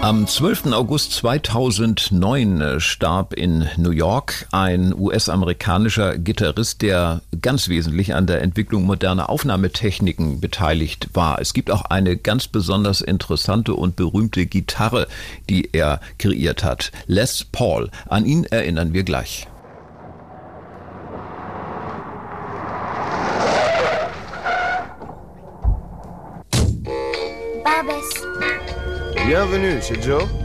Am 12. August 2009 starb in New York ein US-amerikanischer Gitarrist, der ganz wesentlich an der Entwicklung moderner Aufnahmetechniken beteiligt war. Es gibt auch eine ganz besonders interessante und berühmte Gitarre, die er kreiert hat. Les Paul. An ihn erinnern wir gleich. Barbès. Bienvenue, c'est Joe.